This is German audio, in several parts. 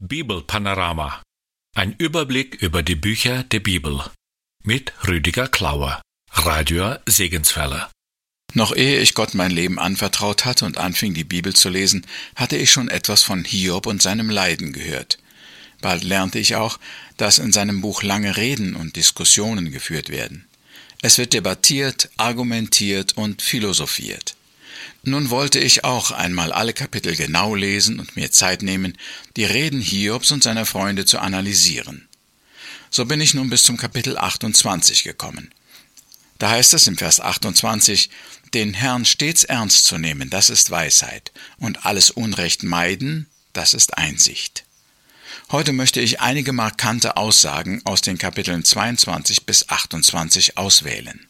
Bibelpanorama. Ein Überblick über die Bücher der Bibel. Mit Rüdiger Klauer, Radio Segenswelle. Noch ehe ich Gott mein Leben anvertraut hatte und anfing, die Bibel zu lesen, hatte ich schon etwas von Hiob und seinem Leiden gehört. Bald lernte ich auch, dass in seinem Buch lange Reden und Diskussionen geführt werden. Es wird debattiert, argumentiert und philosophiert. Nun wollte ich auch einmal alle Kapitel genau lesen und mir Zeit nehmen, die Reden Hiobs und seiner Freunde zu analysieren. So bin ich nun bis zum Kapitel 28 gekommen. Da heißt es im Vers 28, den Herrn stets ernst zu nehmen, das ist Weisheit, und alles Unrecht meiden, das ist Einsicht. Heute möchte ich einige markante Aussagen aus den Kapiteln 22 bis 28 auswählen.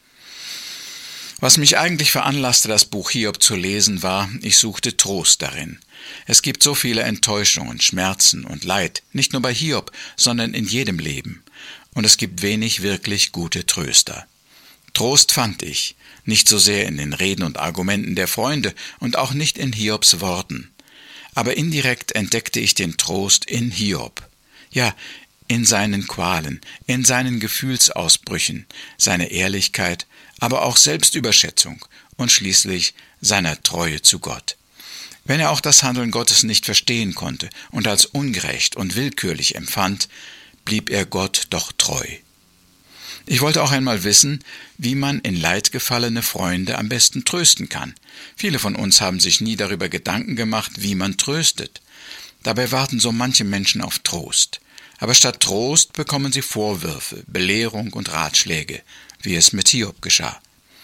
Was mich eigentlich veranlasste, das Buch Hiob zu lesen, war, ich suchte Trost darin. Es gibt so viele Enttäuschungen, Schmerzen und Leid, nicht nur bei Hiob, sondern in jedem Leben. Und es gibt wenig wirklich gute Tröster. Trost fand ich, nicht so sehr in den Reden und Argumenten der Freunde und auch nicht in Hiobs Worten. Aber indirekt entdeckte ich den Trost in Hiob. Ja, in seinen Qualen, in seinen Gefühlsausbrüchen, seine Ehrlichkeit, aber auch Selbstüberschätzung und schließlich seiner Treue zu Gott. Wenn er auch das Handeln Gottes nicht verstehen konnte und als ungerecht und willkürlich empfand, blieb er Gott doch treu. Ich wollte auch einmal wissen, wie man in Leid gefallene Freunde am besten trösten kann. Viele von uns haben sich nie darüber Gedanken gemacht, wie man tröstet. Dabei warten so manche Menschen auf Trost. Aber statt Trost bekommen sie Vorwürfe, Belehrung und Ratschläge, wie es mit Hiob geschah.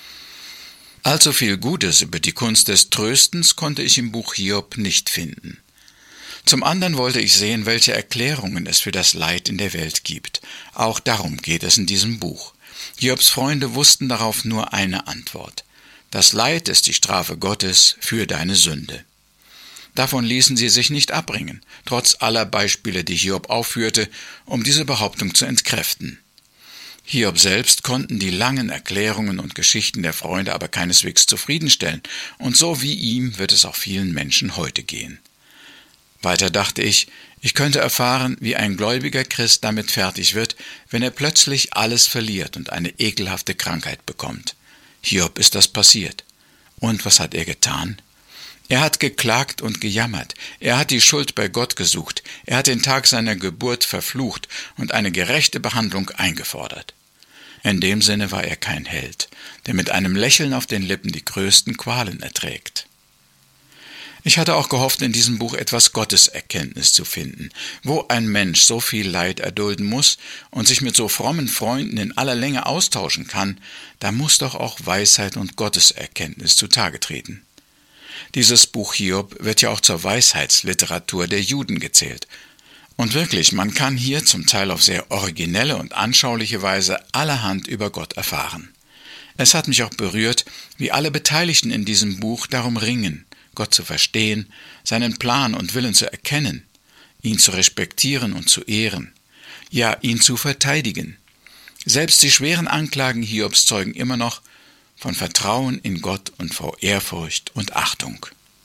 Allzu viel Gutes über die Kunst des Tröstens konnte ich im Buch Hiob nicht finden. Zum anderen wollte ich sehen, welche Erklärungen es für das Leid in der Welt gibt. Auch darum geht es in diesem Buch. Hiobs Freunde wussten darauf nur eine Antwort. Das Leid ist die Strafe Gottes für deine Sünde. Davon ließen sie sich nicht abbringen, trotz aller Beispiele, die Hiob aufführte, um diese Behauptung zu entkräften. Hiob selbst konnten die langen Erklärungen und Geschichten der Freunde aber keineswegs zufriedenstellen, und so wie ihm wird es auch vielen Menschen heute gehen. Weiter dachte ich könnte erfahren, wie ein gläubiger Christ damit fertig wird, wenn er plötzlich alles verliert und eine ekelhafte Krankheit bekommt. Hiob ist das passiert. Und was hat er getan? Er hat geklagt und gejammert, er hat die Schuld bei Gott gesucht, er hat den Tag seiner Geburt verflucht und eine gerechte Behandlung eingefordert. In dem Sinne war er kein Held, der mit einem Lächeln auf den Lippen die größten Qualen erträgt. Ich hatte auch gehofft, in diesem Buch etwas Gotteserkenntnis zu finden. Wo ein Mensch so viel Leid erdulden muss und sich mit so frommen Freunden in aller Länge austauschen kann, da muss doch auch Weisheit und Gotteserkenntnis zutage treten. Dieses Buch Hiob wird ja auch zur Weisheitsliteratur der Juden gezählt. Und wirklich, man kann hier zum Teil auf sehr originelle und anschauliche Weise allerhand über Gott erfahren. Es hat mich auch berührt, wie alle Beteiligten in diesem Buch darum ringen, Gott zu verstehen, seinen Plan und Willen zu erkennen, ihn zu respektieren und zu ehren, ja, ihn zu verteidigen. Selbst die schweren Anklagen Hiobs zeugen immer noch von Vertrauen in Gott und vor Ehrfurcht und Achtung.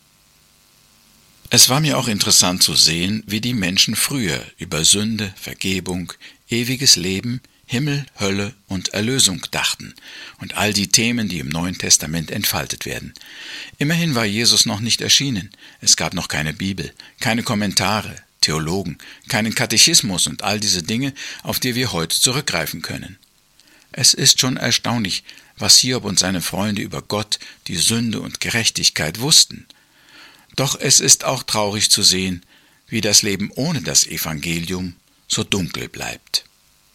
Es war mir auch interessant zu sehen, wie die Menschen früher über Sünde, Vergebung, ewiges Leben, Himmel, Hölle und Erlösung dachten und all die Themen, die im Neuen Testament entfaltet werden. Immerhin war Jesus noch nicht erschienen, es gab noch keine Bibel, keine Kommentare, Theologen, keinen Katechismus und all diese Dinge, auf die wir heute zurückgreifen können. Es ist schon erstaunlich, was Hiob und seine Freunde über Gott, die Sünde und Gerechtigkeit wussten. Doch es ist auch traurig zu sehen, wie das Leben ohne das Evangelium so dunkel bleibt.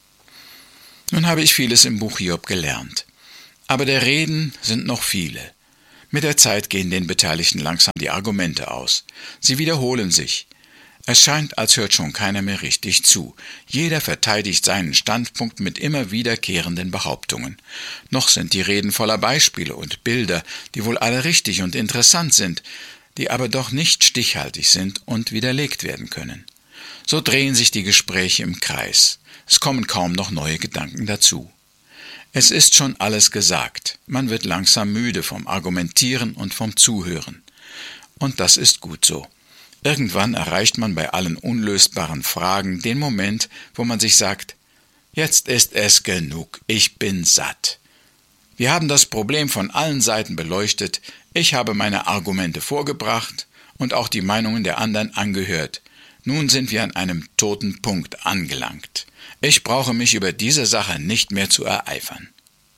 Nun habe ich vieles im Buch Hiob gelernt. Aber der Reden sind noch viele. Mit der Zeit gehen den Beteiligten langsam die Argumente aus. Sie wiederholen sich. Es scheint, als hört schon keiner mehr richtig zu. Jeder verteidigt seinen Standpunkt mit immer wiederkehrenden Behauptungen. Noch sind die Reden voller Beispiele und Bilder, die wohl alle richtig und interessant sind, die aber doch nicht stichhaltig sind und widerlegt werden können. So drehen sich die Gespräche im Kreis. Es kommen kaum noch neue Gedanken dazu. Es ist schon alles gesagt. Man wird langsam müde vom Argumentieren und vom Zuhören. Und das ist gut so. Irgendwann erreicht man bei allen unlösbaren Fragen den Moment, wo man sich sagt, jetzt ist es genug, ich bin satt. Wir haben das Problem von allen Seiten beleuchtet, ich habe meine Argumente vorgebracht und auch die Meinungen der anderen angehört. Nun sind wir an einem toten Punkt angelangt. Ich brauche mich über diese Sache nicht mehr zu ereifern.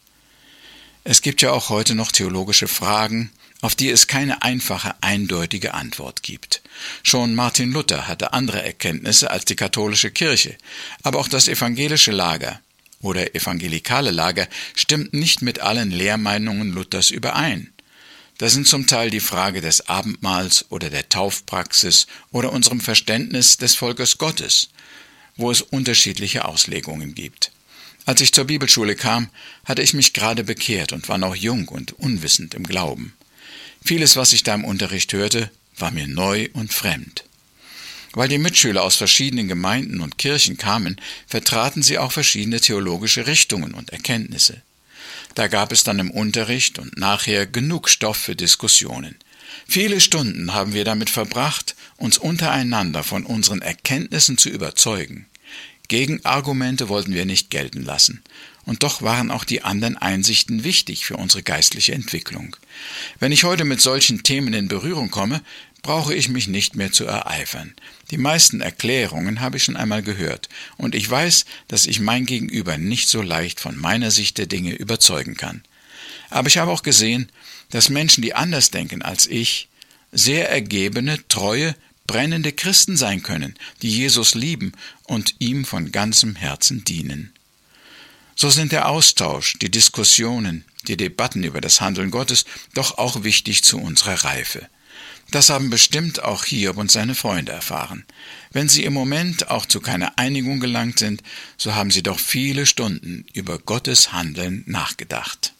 Es gibt ja auch heute noch theologische Fragen, auf die es keine einfache, eindeutige Antwort gibt. Schon Martin Luther hatte andere Erkenntnisse als die katholische Kirche, aber auch das evangelische Lager oder evangelikale Lager stimmt nicht mit allen Lehrmeinungen Luthers überein. Das sind zum Teil die Frage des Abendmahls oder der Taufpraxis oder unserem Verständnis des Volkes Gottes, wo es unterschiedliche Auslegungen gibt. Als ich zur Bibelschule kam, hatte ich mich gerade bekehrt und war noch jung und unwissend im Glauben. Vieles, was ich da im Unterricht hörte, war mir neu und fremd. Weil die Mitschüler aus verschiedenen Gemeinden und Kirchen kamen, vertraten sie auch verschiedene theologische Richtungen und Erkenntnisse. Da gab es dann im Unterricht und nachher genug Stoff für Diskussionen. Viele Stunden haben wir damit verbracht, uns untereinander von unseren Erkenntnissen zu überzeugen. Gegenargumente wollten wir nicht gelten lassen. Und doch waren auch die anderen Einsichten wichtig für unsere geistliche Entwicklung. Wenn ich heute mit solchen Themen in Berührung komme, brauche ich mich nicht mehr zu ereifern. Die meisten Erklärungen habe ich schon einmal gehört und ich weiß, dass ich mein Gegenüber nicht so leicht von meiner Sicht der Dinge überzeugen kann. Aber ich habe auch gesehen, dass Menschen, die anders denken als ich, sehr ergebene, treue, brennende Christen sein können, die Jesus lieben und ihm von ganzem Herzen dienen. So sind der Austausch, die Diskussionen, die Debatten über das Handeln Gottes doch auch wichtig zu unserer Reife. Das haben bestimmt auch Hiob und seine Freunde erfahren. Wenn sie im Moment auch zu keiner Einigung gelangt sind, so haben sie doch viele Stunden über Gottes Handeln nachgedacht.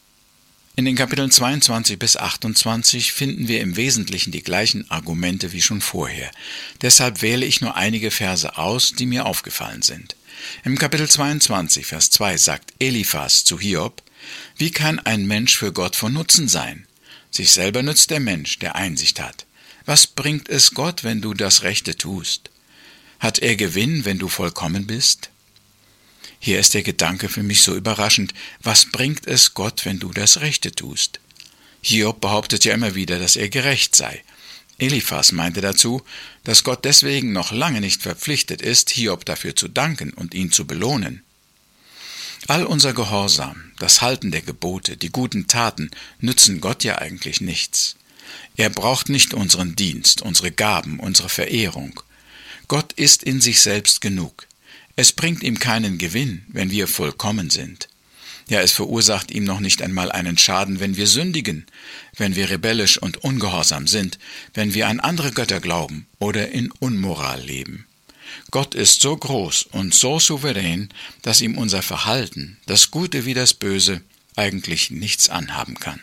In den Kapiteln 22 bis 28 finden wir im Wesentlichen die gleichen Argumente wie schon vorher. Deshalb wähle ich nur einige Verse aus, die mir aufgefallen sind. Im Kapitel 22, Vers 2 sagt Eliphas zu Hiob, wie kann ein Mensch für Gott von Nutzen sein? Sich selber nützt der Mensch, der Einsicht hat. Was bringt es Gott, wenn du das Rechte tust? Hat er Gewinn, wenn du vollkommen bist? Hier ist der Gedanke für mich so überraschend. Was bringt es Gott, wenn du das Rechte tust? Hiob behauptet ja immer wieder, dass er gerecht sei. Eliphas meinte dazu, dass Gott deswegen noch lange nicht verpflichtet ist, Hiob dafür zu danken und ihn zu belohnen. All unser Gehorsam, das Halten der Gebote, die guten Taten nützen Gott ja eigentlich nichts. Er braucht nicht unseren Dienst, unsere Gaben, unsere Verehrung. Gott ist in sich selbst genug. Es bringt ihm keinen Gewinn, wenn wir vollkommen sind. Ja, es verursacht ihm noch nicht einmal einen Schaden, wenn wir sündigen, wenn wir rebellisch und ungehorsam sind, wenn wir an andere Götter glauben oder in Unmoral leben. Gott ist so groß und so souverän, dass ihm unser Verhalten, das Gute wie das Böse, eigentlich nichts anhaben kann.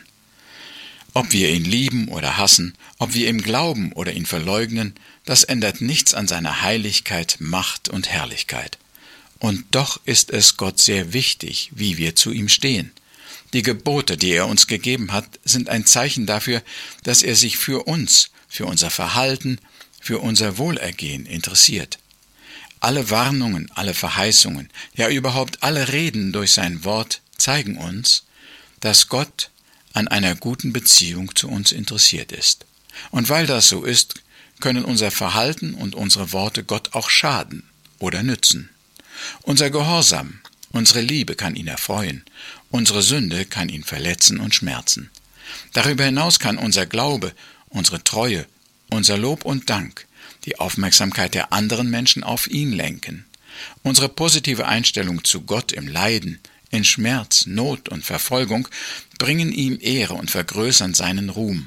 Ob wir ihn lieben oder hassen, ob wir ihm glauben oder ihn verleugnen, das ändert nichts an seiner Heiligkeit, Macht und Herrlichkeit. Und doch ist es Gott sehr wichtig, wie wir zu ihm stehen. Die Gebote, die er uns gegeben hat, sind ein Zeichen dafür, dass er sich für uns, für unser Verhalten, für unser Wohlergehen interessiert. Alle Warnungen, alle Verheißungen, ja überhaupt alle Reden durch sein Wort zeigen uns, dass Gott an einer guten Beziehung zu uns interessiert ist. Und weil das so ist, können unser Verhalten und unsere Worte Gott auch schaden oder nützen. Unser Gehorsam, unsere Liebe kann ihn erfreuen, unsere Sünde kann ihn verletzen und schmerzen. Darüber hinaus kann unser Glaube, unsere Treue, unser Lob und Dank die Aufmerksamkeit der anderen Menschen auf ihn lenken. Unsere positive Einstellung zu Gott im Leiden, in Schmerz, Not und Verfolgung bringen ihm Ehre und vergrößern seinen Ruhm.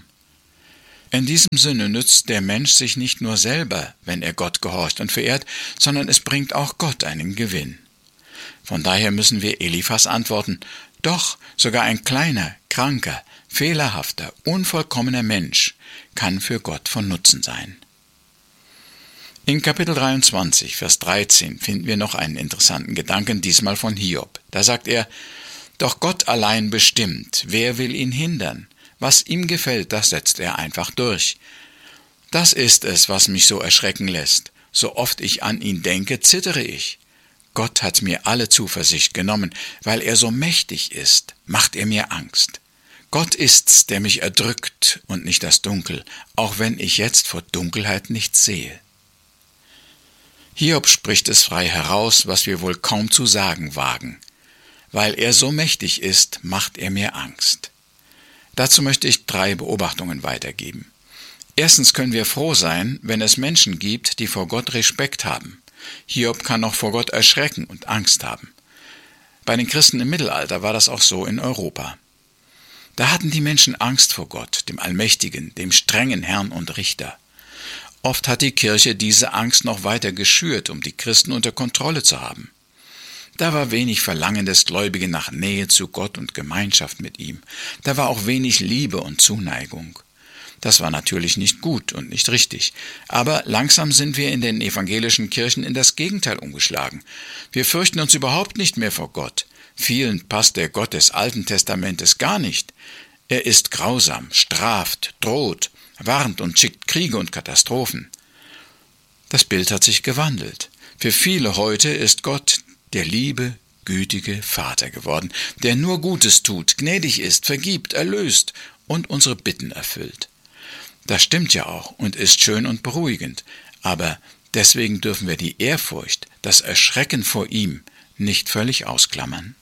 In diesem Sinne nützt der Mensch sich nicht nur selber, wenn er Gott gehorcht und verehrt, sondern es bringt auch Gott einen Gewinn. Von daher müssen wir Eliphas antworten, doch sogar ein kleiner, kranker, fehlerhafter, unvollkommener Mensch kann für Gott von Nutzen sein. In Kapitel 23, Vers 13 finden wir noch einen interessanten Gedanken, diesmal von Hiob. Da sagt er, doch Gott allein bestimmt, wer will ihn hindern? Was ihm gefällt, das setzt er einfach durch. Das ist es, was mich so erschrecken lässt. So oft ich an ihn denke, zittere ich. Gott hat mir alle Zuversicht genommen, weil er so mächtig ist, macht er mir Angst. Gott ist's, der mich erdrückt und nicht das Dunkel, auch wenn ich jetzt vor Dunkelheit nichts sehe. Hiob spricht es frei heraus, was wir wohl kaum zu sagen wagen. Weil er so mächtig ist, macht er mir Angst. Dazu möchte ich 3 Beobachtungen weitergeben. Erstens können wir froh sein, wenn es Menschen gibt, die vor Gott Respekt haben. Hiob kann auch vor Gott erschrecken und Angst haben. Bei den Christen im Mittelalter war das auch so in Europa. Da hatten die Menschen Angst vor Gott, dem Allmächtigen, dem strengen Herrn und Richter. Oft hat die Kirche diese Angst noch weiter geschürt, um die Christen unter Kontrolle zu haben. Da war wenig Verlangen des Gläubigen nach Nähe zu Gott und Gemeinschaft mit ihm. Da war auch wenig Liebe und Zuneigung. Das war natürlich nicht gut und nicht richtig. Aber langsam sind wir in den evangelischen Kirchen in das Gegenteil umgeschlagen. Wir fürchten uns überhaupt nicht mehr vor Gott. Vielen passt der Gott des Alten Testamentes gar nicht. Er ist grausam, straft, droht, warnt und schickt Kriege und Katastrophen. Das Bild hat sich gewandelt. Für viele heute ist Gott der liebe, gütige Vater geworden, der nur Gutes tut, gnädig ist, vergibt, erlöst und unsere Bitten erfüllt. Das stimmt ja auch und ist schön und beruhigend, aber deswegen dürfen wir die Ehrfurcht, das Erschrecken vor ihm nicht völlig ausklammern.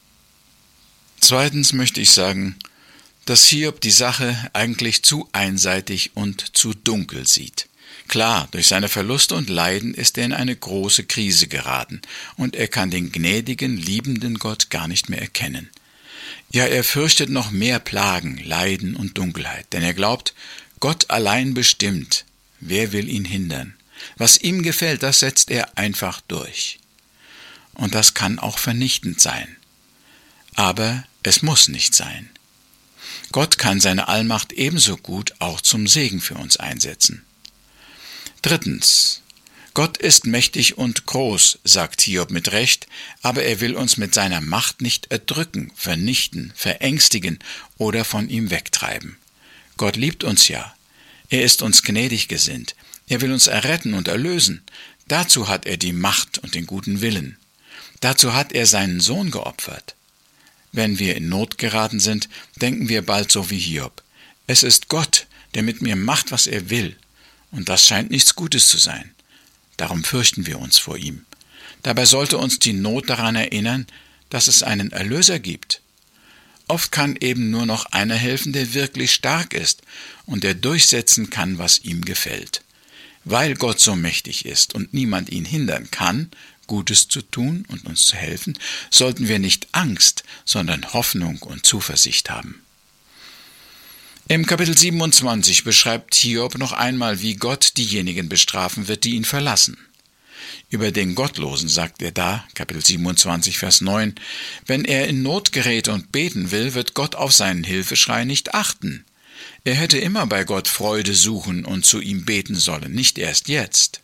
Zweitens möchte ich sagen, dass Hiob die Sache eigentlich zu einseitig und zu dunkel sieht. Klar, durch seine Verluste und Leiden ist er in eine große Krise geraten und er kann den gnädigen, liebenden Gott gar nicht mehr erkennen. Ja, er fürchtet noch mehr Plagen, Leiden und Dunkelheit, denn er glaubt, Gott allein bestimmt. Wer will ihn hindern? Was ihm gefällt, das setzt er einfach durch. Und das kann auch vernichtend sein. Aber es muss nicht sein. Gott kann seine Allmacht ebenso gut auch zum Segen für uns einsetzen. Drittens. Gott ist mächtig und groß, sagt Hiob mit Recht, aber er will uns mit seiner Macht nicht erdrücken, vernichten, verängstigen oder von ihm wegtreiben. Gott liebt uns ja. Er ist uns gnädig gesinnt. Er will uns erretten und erlösen. Dazu hat er die Macht und den guten Willen. Dazu hat er seinen Sohn geopfert. Wenn wir in Not geraten sind, denken wir bald so wie Hiob. Es ist Gott, der mit mir macht, was er will. Und das scheint nichts Gutes zu sein. Darum fürchten wir uns vor ihm. Dabei sollte uns die Not daran erinnern, dass es einen Erlöser gibt. Oft kann eben nur noch einer helfen, der wirklich stark ist und der durchsetzen kann, was ihm gefällt. Weil Gott so mächtig ist und niemand ihn hindern kann, Gutes zu tun und uns zu helfen, sollten wir nicht Angst, sondern Hoffnung und Zuversicht haben. Im Kapitel 27 beschreibt Hiob noch einmal, wie Gott diejenigen bestrafen wird, die ihn verlassen. Über den Gottlosen sagt er da, Kapitel 27, Vers 9, wenn er in Not gerät und beten will, wird Gott auf seinen Hilfeschrei nicht achten. Er hätte immer bei Gott Freude suchen und zu ihm beten sollen, nicht erst jetzt.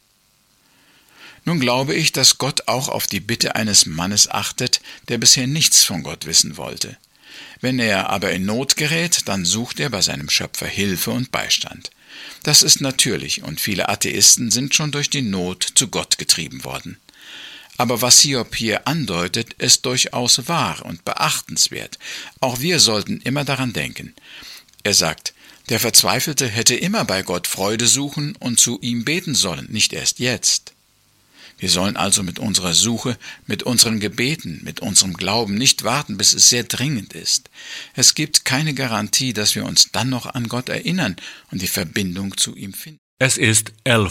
Nun glaube ich, dass Gott auch auf die Bitte eines Mannes achtet, der bisher nichts von Gott wissen wollte. Wenn er aber in Not gerät, dann sucht er bei seinem Schöpfer Hilfe und Beistand. Das ist natürlich und viele Atheisten sind schon durch die Not zu Gott getrieben worden. Aber was Hiob hier andeutet, ist durchaus wahr und beachtenswert. Auch wir sollten immer daran denken. Er sagt, der Verzweifelte hätte immer bei Gott Freude suchen und zu ihm beten sollen, nicht erst jetzt. Wir sollen also mit unserer Suche, mit unseren Gebeten, mit unserem Glauben nicht warten, bis es sehr dringend ist. Es gibt keine Garantie, dass wir uns dann noch an Gott erinnern und die Verbindung zu ihm finden. Es ist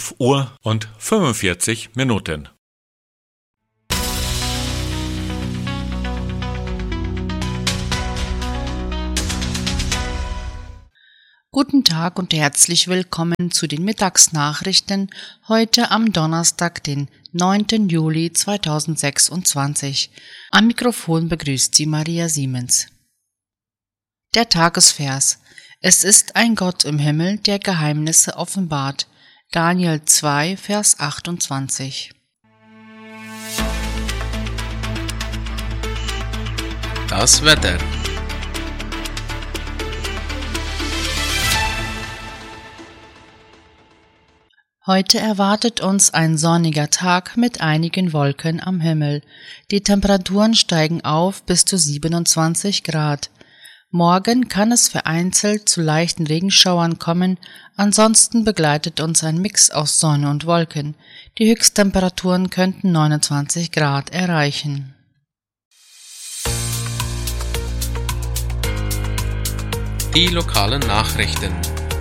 11:45 Uhr. Guten Tag und herzlich willkommen zu den Mittagsnachrichten heute am Donnerstag, den 9. Juli 2026. Am Mikrofon begrüßt Sie Maria Siemens. Der Tagesvers. Es ist ein Gott im Himmel, der Geheimnisse offenbart. Daniel 2, Vers 28. Das Wetter. Heute erwartet uns ein sonniger Tag mit einigen Wolken am Himmel. Die Temperaturen steigen auf bis zu 27 Grad. Morgen kann es vereinzelt zu leichten Regenschauern kommen, ansonsten begleitet uns ein Mix aus Sonne und Wolken. Die Höchsttemperaturen könnten 29 Grad erreichen. Die lokalen Nachrichten.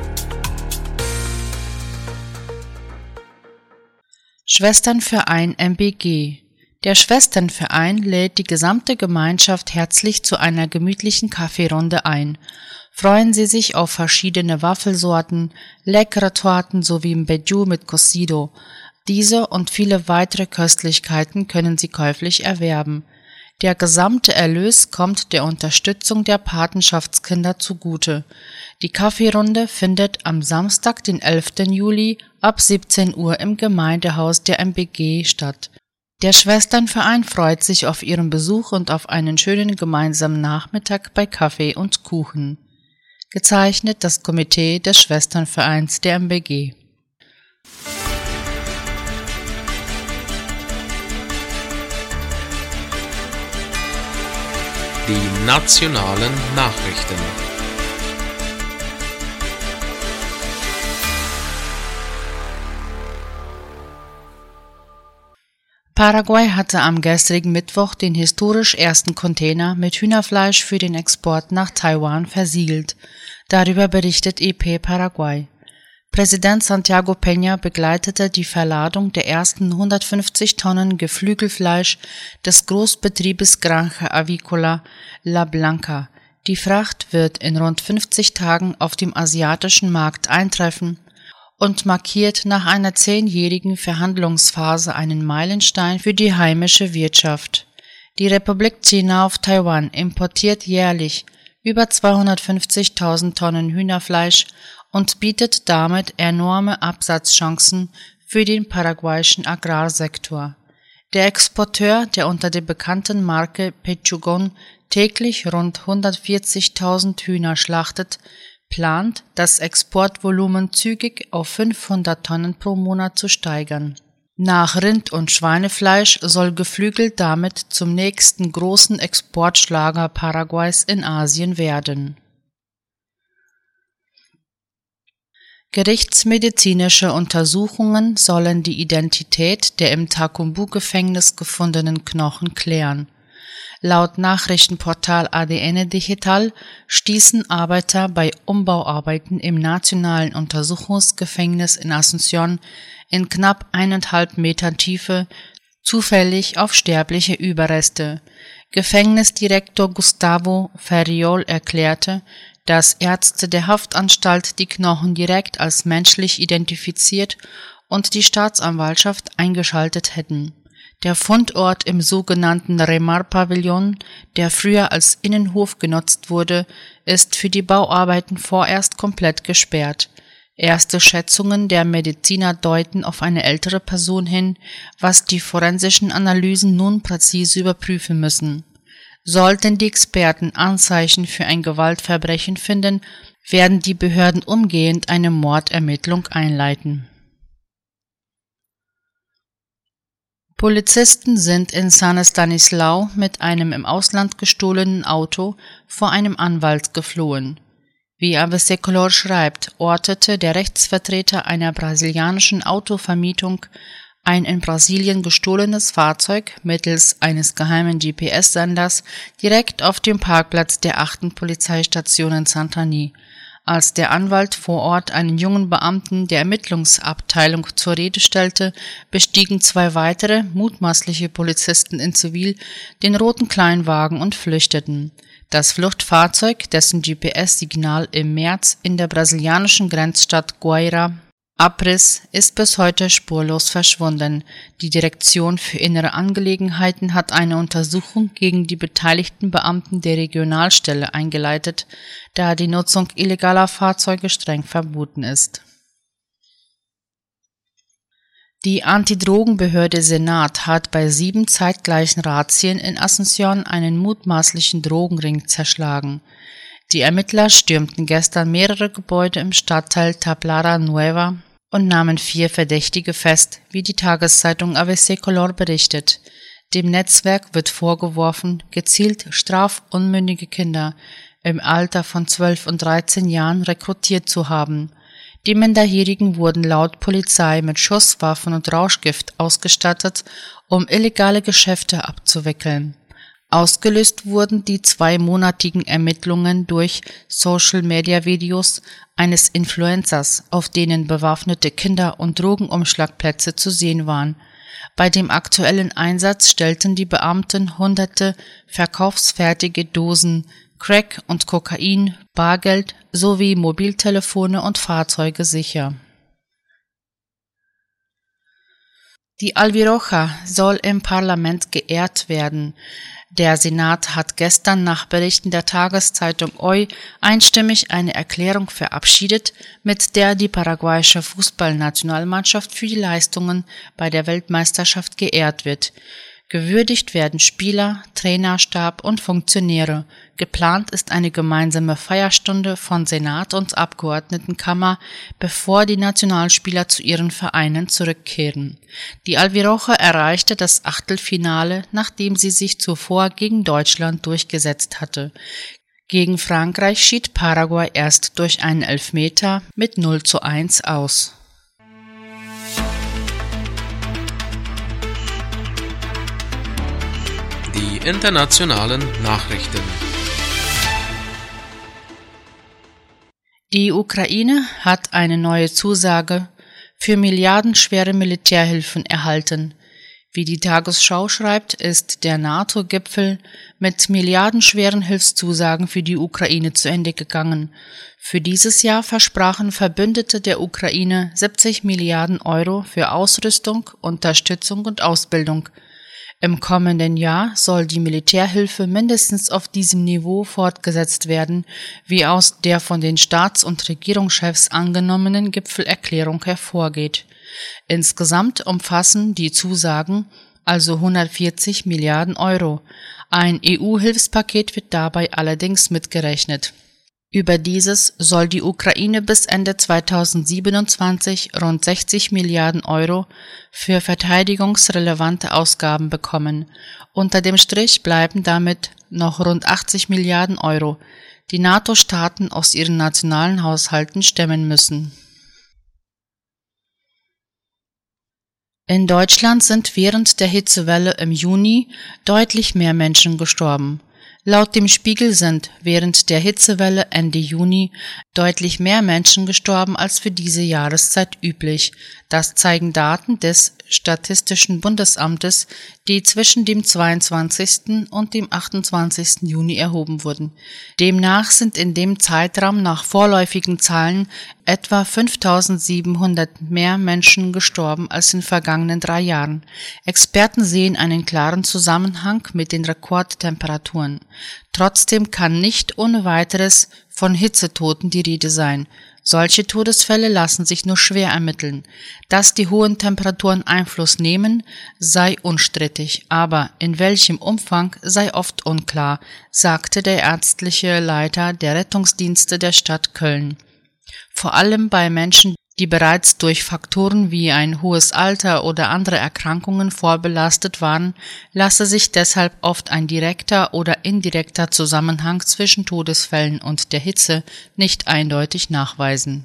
Schwesternverein MBG. Der Schwesternverein lädt die gesamte Gemeinschaft herzlich zu einer gemütlichen Kaffeerunde ein. Freuen Sie sich auf verschiedene Waffelsorten, leckere Torten sowie Mbeju mit Cocido. Diese und viele weitere Köstlichkeiten können Sie käuflich erwerben. Der gesamte Erlös kommt der Unterstützung der Patenschaftskinder zugute. Die Kaffeerunde findet am Samstag, den 11. Juli ab 17 Uhr im Gemeindehaus der MBG statt. Der Schwesternverein freut sich auf Ihren Besuch und auf einen schönen gemeinsamen Nachmittag bei Kaffee und Kuchen. Gezeichnet das Komitee des Schwesternvereins der MBG. Die nationalen Nachrichten. Paraguay hatte am gestrigen Mittwoch den historisch ersten Container mit Hühnerfleisch für den Export nach Taiwan versiegelt. Darüber berichtet EP Paraguay. Präsident Santiago Peña begleitete die Verladung der ersten 150 Tonnen Geflügelfleisch des Großbetriebes Granja Avícola La Blanca. Die Fracht wird in rund 50 Tagen auf dem asiatischen Markt eintreffen und markiert nach einer 10-jährigen Verhandlungsphase einen Meilenstein für die heimische Wirtschaft. Die Republik China auf Taiwan importiert jährlich über 250.000 Tonnen Hühnerfleisch und bietet damit enorme Absatzchancen für den paraguayischen Agrarsektor. Der Exporteur, der unter der bekannten Marke Pechugon täglich rund 140.000 Hühner schlachtet, plant, das Exportvolumen zügig auf 500 Tonnen pro Monat zu steigern. Nach Rind- und Schweinefleisch soll Geflügel damit zum nächsten großen Exportschlager Paraguays in Asien werden. Gerichtsmedizinische Untersuchungen sollen die Identität der im Takumbu-Gefängnis gefundenen Knochen klären. Laut Nachrichtenportal ADN Digital stießen Arbeiter bei Umbauarbeiten im Nationalen Untersuchungsgefängnis in Asunción in knapp 1,5 Metern Tiefe zufällig auf sterbliche Überreste. Gefängnisdirektor Gustavo Ferriol erklärte, dass Ärzte der Haftanstalt die Knochen direkt als menschlich identifiziert und die Staatsanwaltschaft eingeschaltet hätten. Der Fundort im sogenannten Remar-Pavillon, der früher als Innenhof genutzt wurde, ist für die Bauarbeiten vorerst komplett gesperrt. Erste Schätzungen der Mediziner deuten auf eine ältere Person hin, was die forensischen Analysen nun präzise überprüfen müssen. Sollten die Experten Anzeichen für ein Gewaltverbrechen finden, werden die Behörden umgehend eine Mordermittlung einleiten. Polizisten sind in San Estanislao mit einem im Ausland gestohlenen Auto vor einem Anwalt geflohen. Wie ABC Color schreibt, ortete der Rechtsvertreter einer brasilianischen Autovermietung ein in Brasilien gestohlenes Fahrzeug mittels eines geheimen GPS-Senders direkt auf dem Parkplatz der 8. Polizeistation in Santani. Als der Anwalt vor Ort einen jungen Beamten der Ermittlungsabteilung zur Rede stellte, bestiegen 2 weitere, mutmaßliche Polizisten in Zivil den roten Kleinwagen und flüchteten. Das Fluchtfahrzeug, dessen GPS-Signal im März in der brasilianischen Grenzstadt Guaíra abriss, ist bis heute spurlos verschwunden. Die Direktion für Innere Angelegenheiten hat eine Untersuchung gegen die beteiligten Beamten der Regionalstelle eingeleitet, da die Nutzung illegaler Fahrzeuge streng verboten ist. Die Antidrogenbehörde Senat hat bei 7 zeitgleichen Razzien in Asunción einen mutmaßlichen Drogenring zerschlagen. Die Ermittler stürmten gestern mehrere Gebäude im Stadtteil Tablada Nueva und nahmen 4 Verdächtige fest, wie die Tageszeitung ABC Color berichtet. Dem Netzwerk wird vorgeworfen, gezielt strafunmündige Kinder im Alter von 12 und 13 Jahren rekrutiert zu haben. Die Minderjährigen wurden laut Polizei mit Schusswaffen und Rauschgift ausgestattet, um illegale Geschäfte abzuwickeln. Ausgelöst wurden die 2-monatigen Ermittlungen durch Social-Media-Videos eines Influencers, auf denen bewaffnete Kinder- und Drogenumschlagplätze zu sehen waren. Bei dem aktuellen Einsatz stellten die Beamten hunderte verkaufsfertige Dosen Crack und Kokain, Bargeld sowie Mobiltelefone und Fahrzeuge sicher. Die Alviroja soll im Parlament geehrt werden. Der Senat hat gestern nach Berichten der Tageszeitung Hoy einstimmig eine Erklärung verabschiedet, mit der die paraguayische Fußballnationalmannschaft für die Leistungen bei der Weltmeisterschaft geehrt wird. Gewürdigt werden Spieler, Trainerstab und Funktionäre. Geplant ist eine gemeinsame Feierstunde von Senat und Abgeordnetenkammer, bevor die Nationalspieler zu ihren Vereinen zurückkehren. Die Alviroja erreichte das Achtelfinale, nachdem sie sich zuvor gegen Deutschland durchgesetzt hatte. Gegen Frankreich schied Paraguay erst durch einen Elfmeter mit 0:1 aus. Die internationalen Nachrichten. Die Ukraine hat eine neue Zusage für milliardenschwere Militärhilfen erhalten. Wie die Tagesschau schreibt, ist der NATO-Gipfel mit milliardenschweren Hilfszusagen für die Ukraine zu Ende gegangen. Für dieses Jahr versprachen Verbündete der Ukraine 70 Milliarden Euro für Ausrüstung, Unterstützung und Ausbildung. Im kommenden Jahr soll die Militärhilfe mindestens auf diesem Niveau fortgesetzt werden, wie aus der von den Staats- und Regierungschefs angenommenen Gipfelerklärung hervorgeht. Insgesamt umfassen die Zusagen also 140 Milliarden Euro. Ein EU-Hilfspaket wird dabei allerdings mitgerechnet. Über dieses soll die Ukraine bis Ende 2027 rund 60 Milliarden Euro für verteidigungsrelevante Ausgaben bekommen. Unter dem Strich bleiben damit noch rund 80 Milliarden Euro, die NATO-Staaten aus ihren nationalen Haushalten stemmen müssen. In Deutschland sind während der Hitzewelle im Juni deutlich mehr Menschen gestorben. Laut dem Spiegel sind während der Hitzewelle Ende Juni deutlich mehr Menschen gestorben als für diese Jahreszeit üblich. Das zeigen Daten des Statistischen Bundesamtes, die zwischen dem 22. und dem 28. Juni erhoben wurden. Demnach sind in dem Zeitraum nach vorläufigen Zahlen etwa 5.700 mehr Menschen gestorben als in den vergangenen 3 Jahren. Experten sehen einen klaren Zusammenhang mit den Rekordtemperaturen. Trotzdem kann nicht ohne weiteres von Hitzetoten die Rede sein. Solche Todesfälle lassen sich nur schwer ermitteln. Dass die hohen Temperaturen Einfluss nehmen, sei unstrittig, aber in welchem Umfang sei oft unklar, sagte der ärztliche Leiter der Rettungsdienste der Stadt Köln. Vor allem bei Menschen, die bereits durch Faktoren wie ein hohes Alter oder andere Erkrankungen vorbelastet waren, lasse sich deshalb oft ein direkter oder indirekter Zusammenhang zwischen Todesfällen und der Hitze nicht eindeutig nachweisen.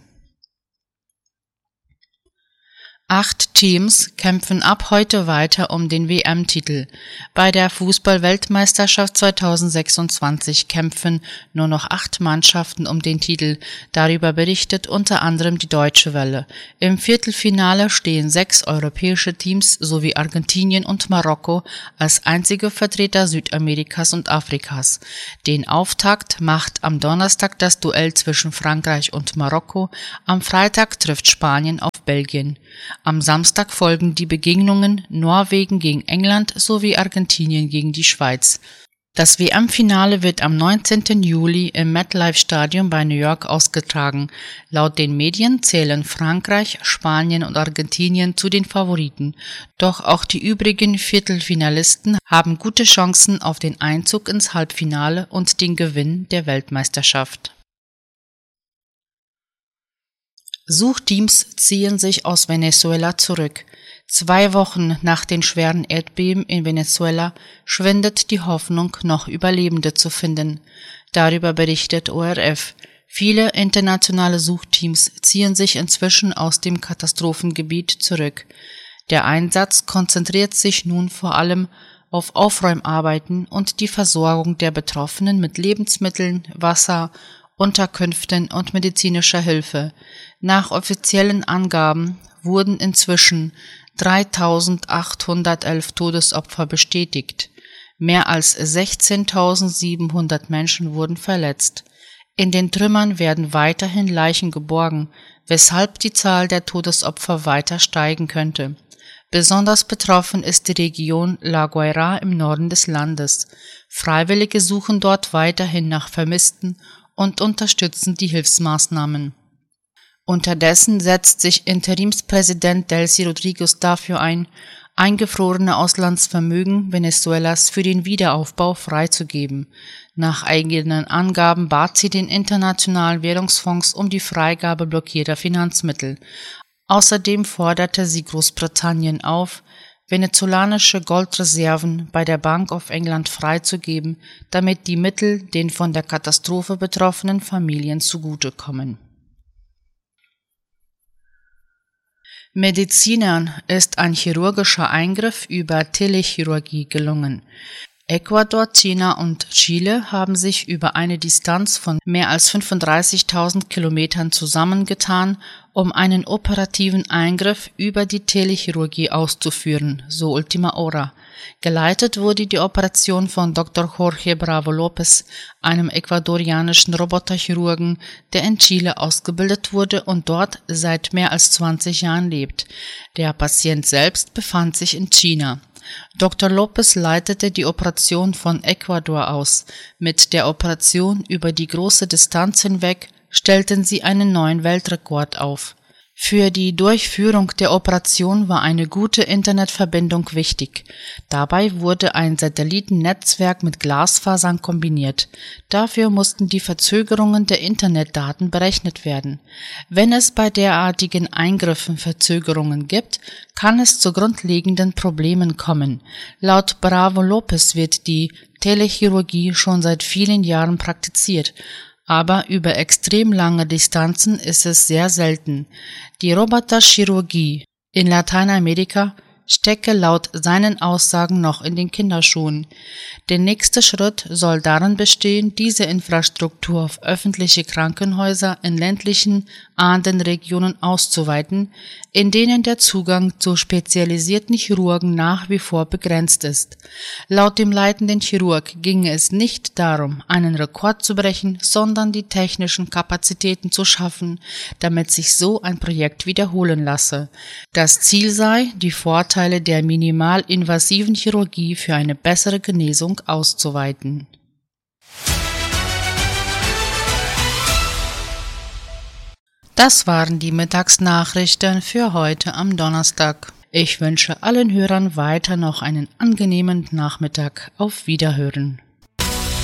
8 Teams kämpfen ab heute weiter um den WM-Titel. Bei der Fußball-Weltmeisterschaft 2026 kämpfen nur noch 8 Mannschaften um den Titel. Darüber berichtet unter anderem die Deutsche Welle. Im Viertelfinale stehen 6 europäische Teams sowie Argentinien und Marokko als einzige Vertreter Südamerikas und Afrikas. Den Auftakt macht am Donnerstag das Duell zwischen Frankreich und Marokko. Am Freitag trifft Spanien auf Belgien. Am Samstag folgen die Begegnungen Norwegen gegen England sowie Argentinien gegen die Schweiz. Das WM-Finale wird am 19. Juli im MetLife Stadium bei New York ausgetragen. Laut den Medien zählen Frankreich, Spanien und Argentinien zu den Favoriten. Doch auch die übrigen Viertelfinalisten haben gute Chancen auf den Einzug ins Halbfinale und den Gewinn der Weltmeisterschaft. Suchteams ziehen sich aus Venezuela zurück. 2 Wochen nach den schweren Erdbeben in Venezuela schwindet die Hoffnung, noch Überlebende zu finden. Darüber berichtet ORF. Viele internationale Suchteams ziehen sich inzwischen aus dem Katastrophengebiet zurück. Der Einsatz konzentriert sich nun vor allem auf Aufräumarbeiten und die Versorgung der Betroffenen mit Lebensmitteln, Wasser, Unterkünften und medizinischer Hilfe. Nach offiziellen Angaben wurden inzwischen 3.811 Todesopfer bestätigt. Mehr als 16.700 Menschen wurden verletzt. In den Trümmern werden weiterhin Leichen geborgen, weshalb die Zahl der Todesopfer weiter steigen könnte. Besonders betroffen ist die Region La Guaira im Norden des Landes. Freiwillige suchen dort weiterhin nach Vermissten und unterstützen die Hilfsmaßnahmen. Unterdessen setzt sich Interimspräsident Delcy Rodriguez dafür ein, eingefrorene Auslandsvermögen Venezuelas für den Wiederaufbau freizugeben. Nach eigenen Angaben bat sie den Internationalen Währungsfonds um die Freigabe blockierter Finanzmittel. Außerdem forderte sie Großbritannien auf, venezolanische Goldreserven bei der Bank of England freizugeben, damit die Mittel den von der Katastrophe betroffenen Familien zugutekommen. Medizinern ist ein chirurgischer Eingriff über Telechirurgie gelungen. Ecuador, China und Chile haben sich über eine Distanz von mehr als 35.000 Kilometern zusammengetan, um einen operativen Eingriff über die Telechirurgie auszuführen, so Ultima Hora. Geleitet wurde die Operation von Dr. Jorge Bravo Lopez, einem ecuadorianischen Roboterchirurgen, der in Chile ausgebildet wurde und dort seit mehr als 20 Jahren lebt. Der Patient selbst befand sich in China. Dr. Lopez leitete die Operation von Ecuador aus. Mit der Operation über die große Distanz hinweg stellten sie einen neuen Weltrekord auf. Für die Durchführung der Operation war eine gute Internetverbindung wichtig. Dabei wurde ein Satellitennetzwerk mit Glasfasern kombiniert. Dafür mussten die Verzögerungen der Internetdaten berechnet werden. Wenn es bei derartigen Eingriffen Verzögerungen gibt, kann es zu grundlegenden Problemen kommen. Laut Bravo Lopez wird die Telechirurgie schon seit vielen Jahren praktiziert. Aber über extrem lange Distanzen ist es sehr selten. Die Roboterchirurgie in Lateinamerika stecke laut seinen Aussagen noch in den Kinderschuhen. Der nächste Schritt soll darin bestehen, diese Infrastruktur auf öffentliche Krankenhäuser in ländlichen Andenregionen auszuweiten, in denen der Zugang zu spezialisierten Chirurgen nach wie vor begrenzt ist. Laut dem leitenden Chirurg ginge es nicht darum, einen Rekord zu brechen, sondern die technischen Kapazitäten zu schaffen, damit sich so ein Projekt wiederholen lasse. Das Ziel sei, die Vorteile der minimalinvasiven Chirurgie für eine bessere Genesung auszuweiten. Das waren die Mittagsnachrichten für heute am Donnerstag. Ich wünsche allen Hörern weiter noch einen angenehmen Nachmittag. Auf Wiederhören.